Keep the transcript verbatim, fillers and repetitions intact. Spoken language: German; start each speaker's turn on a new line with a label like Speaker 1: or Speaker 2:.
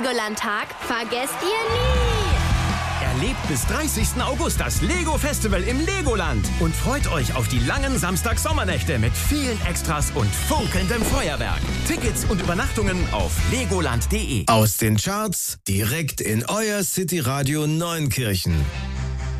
Speaker 1: Legoland-Tag vergesst ihr nie.
Speaker 2: Erlebt bis dreißigsten August das Lego Festival im Legoland und freut euch auf die langen Samstag-Sommernächte mit vielen Extras und funkelndem Feuerwerk. Tickets und Übernachtungen auf legoland punkt de.
Speaker 3: Aus den Charts direkt in euer City-Radio Neunkirchen.